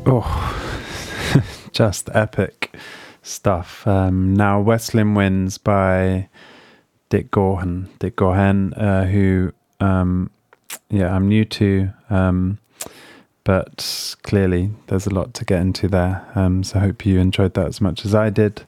Oh, just epic stuff. Now, Westland Winds by Dick Gaughan, who, I'm new to, but clearly there's a lot to get into there. So I hope you enjoyed that as much as I did.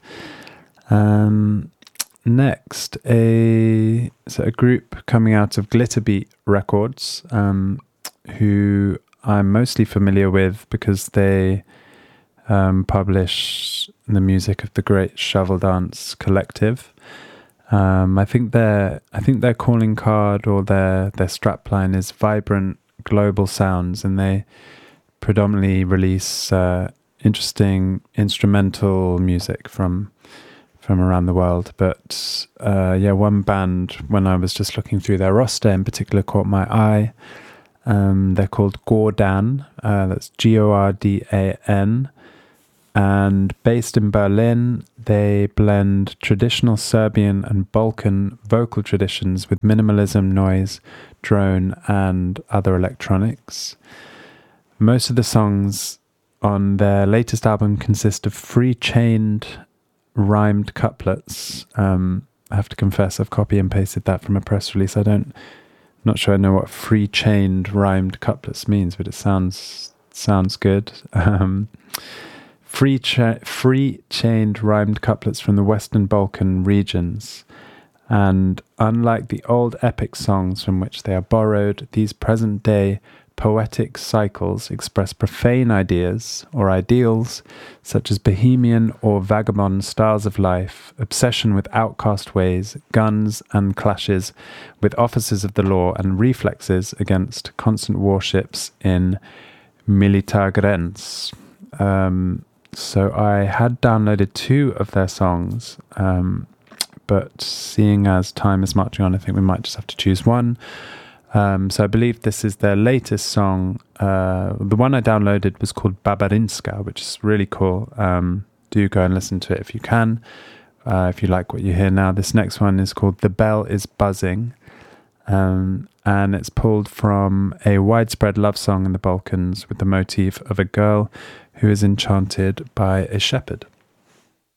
Next, a group coming out of Glitterbeat Records, who I'm mostly familiar with because they publish the music of the Great Shovel Dance Collective. I think their calling card or their strapline is Vibrant Global Sounds, and they predominantly release interesting instrumental music from around the world. But one band, when I was just looking through their roster in particular, caught my eye. They're called Gordan, that's Gordan, and based in Berlin. They blend traditional Serbian and Balkan vocal traditions with minimalism, noise, drone, and other electronics. Most of the songs on their latest album consist of free-chained rhymed couplets. I have to confess I've copy and pasted that from a press release. Not sure I know what free-chained rhymed couplets means, but it sounds good. Free-chained rhymed couplets from the Western Balkan regions. And unlike the old epic songs from which they are borrowed, these present-day poetic cycles express profane ideas or ideals such as bohemian or vagabond styles of life, obsession with outcast ways, guns and clashes with officers of the law, and reflexes against constant warships in Militärgräns. So I had downloaded 2 of their songs, but seeing as time is marching on, I think we might just have to choose one. So I believe this is their latest song. The one I downloaded was called Babarinska, which is really cool. Do go and listen to it if you can, if you like what you hear now. This next one is called The Bell is Buzzing, and it's pulled from a widespread love song in the Balkans with the motif of a girl who is enchanted by a shepherd.